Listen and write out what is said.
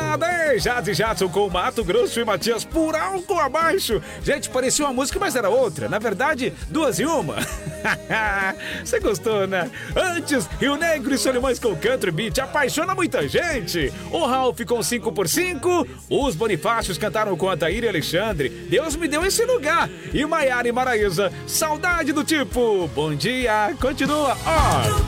moçada! Ei, Jade Jadson com Mato Grosso e Matias por álcool abaixo. Gente, parecia uma música, mas era outra. Na verdade, duas em uma. Você gostou, né? Antes, Rio Negro e Solimões com Country Beat apaixona muita gente. O Ralph com 5x5. Os Bonifácios cantaram com Ataíra e Alexandre. Deus me deu esse lugar. E Maiara e Maraísa, saudade do tipo. Bom dia, continua, ó.